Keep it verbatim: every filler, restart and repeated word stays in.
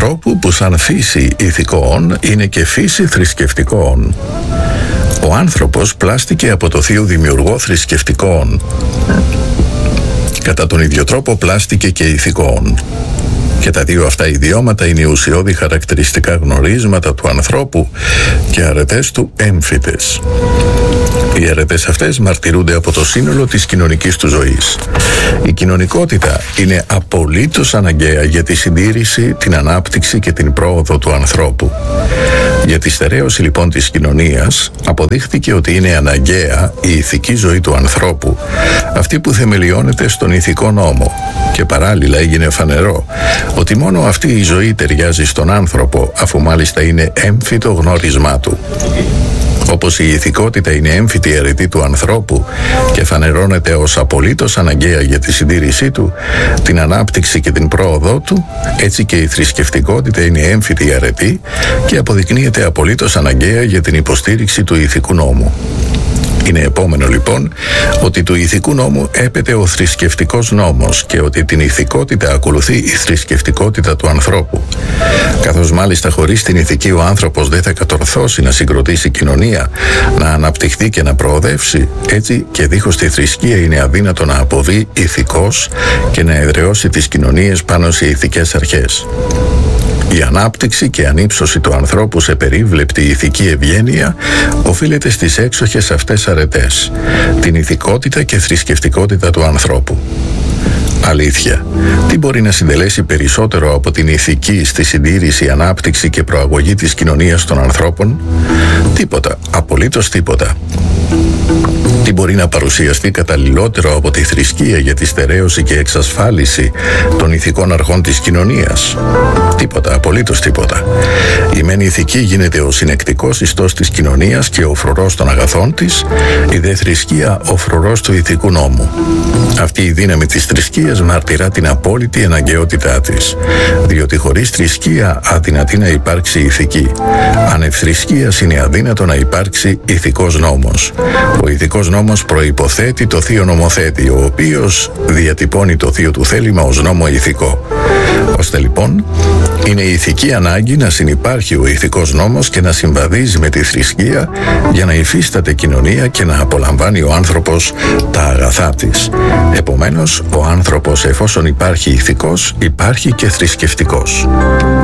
ανθρώπου που σαν φύση ηθικών είναι και φύση θρησκευτικών. Ο άνθρωπος πλάστηκε από το Θείο Δημιουργό θρησκευτικών. Κατά τον ίδιο τρόπο πλάστηκε και ηθικών. Και τα δύο αυτά ιδιώματα είναι ουσιώδη χαρακτηριστικά γνωρίσματα του ανθρώπου και αρετές του έμφυτες. Οι αρετές αυτές μαρτυρούνται από το σύνολο της κοινωνικής του ζωής. Η κοινωνικότητα είναι απολύτως αναγκαία για τη συντήρηση, την ανάπτυξη και την πρόοδο του ανθρώπου. Για τη στερέωση λοιπόν της κοινωνίας αποδείχθηκε ότι είναι αναγκαία η ηθική ζωή του ανθρώπου, αυτή που θεμελιώνεται στον ηθικό νόμο, και παράλληλα έγινε φανερό ότι μόνο αυτή η ζωή ταιριάζει στον άνθρωπο, αφού μάλιστα είναι έμφυτο γνώρισμά του. Όπως η ηθικότητα είναι έμφυτη αρετή του ανθρώπου και φανερώνεται ως απολύτως αναγκαία για τη συντήρησή του, την ανάπτυξη και την πρόοδό του, έτσι και η θρησκευτικότητα είναι έμφυτη αρετή και αποδεικνύεται απολύτως αναγκαία για την υποστήριξη του ηθικού νόμου. Είναι επόμενο λοιπόν ότι του ηθικού νόμου έπεται ο θρησκευτικός νόμος και ότι την ηθικότητα ακολουθεί η θρησκευτικότητα του ανθρώπου. Καθώς μάλιστα χωρίς την ηθική ο άνθρωπος δεν θα κατορθώσει να συγκροτήσει κοινωνία, να αναπτυχθεί και να προοδεύσει, έτσι και δίχως τη θρησκεία είναι αδύνατο να αποβεί ηθικός και να εδραιώσει τις κοινωνίες πάνω σε ηθικές αρχές. Η ανάπτυξη και ανύψωση του ανθρώπου σε περίβλεπτη ηθική ευγένεια οφείλεται στις έξοχες αυτές αρετές, την ηθικότητα και θρησκευτικότητα του ανθρώπου. Αλήθεια, τι μπορεί να συντελέσει περισσότερο από την ηθική στη συντήρηση, ανάπτυξη και προαγωγή της κοινωνίας των ανθρώπων? Τίποτα, απολύτως τίποτα. Τι μπορεί να παρουσιαστεί καταλληλότερο από τη θρησκεία για τη στερέωση και εξασφάλιση των ηθικών αρχών της κοινωνίας? Τίποτα, απολύτως τίποτα. Η μεν ηθική γίνεται ο συνεκτικός ιστός της κοινωνίας και ο φρουρός των αγαθών της, η δε θρησκεία ο φρουρός του ηθικού νόμου. Αυτή η δύναμη της θρησκείας μαρτυρά την απόλυτη αναγκαιότητά της, διότι χωρίς θρησκεία αδυνατεί να υπάρξει ηθική. Ανευ θρησκείας είναι αδύνατο να υπάρξει ηθικός νόμος. Ο ηθικός νόμος προϋποθέτει το θείο νομοθέτη, ο οποίος διατυπώνει το θείο του θέλημα ως νόμο ηθικό. Ώστε λοιπόν είναι ηθική ανάγκη να συνυπάρχει ο ηθικός νόμος και να συμβαδίζει με τη θρησκεία για να υφίσταται κοινωνία και να απολαμβάνει ο άνθρωπος τα αγαθά της. Επομένως, ο άνθρωπος, εφόσον υπάρχει ηθικός, υπάρχει και θρησκευτικός.